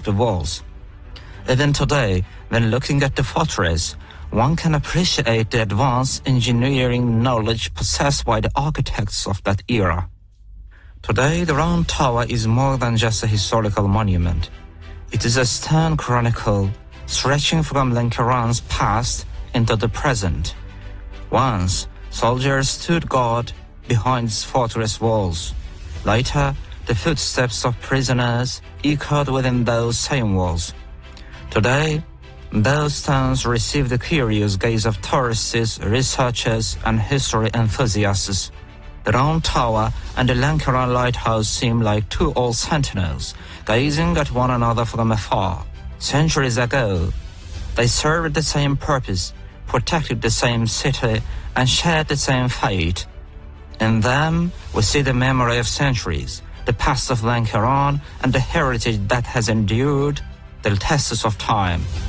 the walls. Even today, when looking at the fortress, one can appreciate the advanced engineering knowledge possessed by the architects of that era. Today, the Round Tower is more than just a historical monument. It is a stern chronicle stretching from Lankaran's past into the present. Once, soldiers stood guard behind its fortress walls. Later, the footsteps of prisoners echoed within those same walls. Today, those stones receive the curious gaze of tourists, researchers, and history enthusiasts. The Round Tower and the Lankaran Lighthouse seem like two old sentinels, gazing at one another from afar. Centuries ago, they served the same purpose, protected the same city, and shared the same fate. In them, we see the memory of centuries, the past of Lankaran, and the heritage that has endured the tests of time.